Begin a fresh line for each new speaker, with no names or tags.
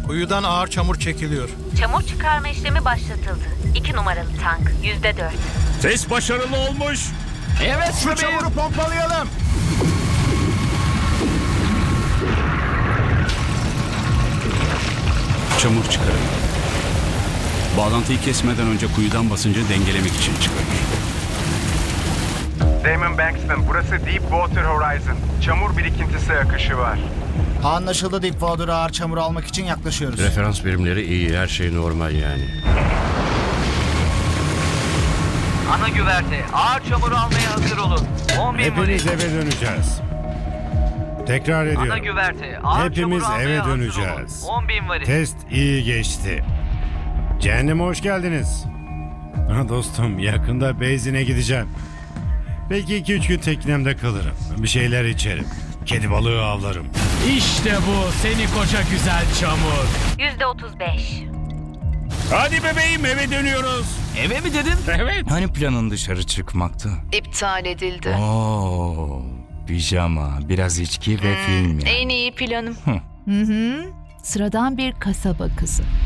Kuyudan ağır çamur çekiliyor.
Çamur çıkarma işlemi başlatıldı. 2 numaralı tank, %4.
Test başarılı olmuş.
Evet
Şu
bebeğim.
çamuru pompalayalım.
Çamur çıkarın. Bağlantıyı kesmeden önce kuyudan basıncı dengelemek için çıkarır.
Damon Bankston, burası Deepwater Horizon. Çamur birikintisi akışı var.
Anlaşıldı, Deepwater'a ağır çamur almak için yaklaşıyoruz.
Referans birimleri iyi, her şey normal yani.
Ana güverte. Ağır çamuru almaya hazır olun. 10.000
Hepimiz
varil.
eve döneceğiz. Tekrar
Ana
ediyorum.
güverte. Ağır
Hepimiz
çamuru almaya
eve
hazır
döneceğiz.
olun. 10.000 varil.
Test iyi geçti. Cehenneme hoş geldiniz. Ha dostum, yakında Beyzin'e gideceğim. Belki 2-3 gün teknemde kalırım. Bir şeyler içerim. Kedi balığı avlarım.
İşte bu seni koca güzel çamur.
%35.
Hadi bebeğim, eve dönüyoruz.
Eve mi dedin?
Evet.
Hani planın dışarı çıkmaktı?
İptal edildi.
Oo, pijama, biraz içki ve film ya.
En iyi planım.
Sıradan bir kasaba kızı.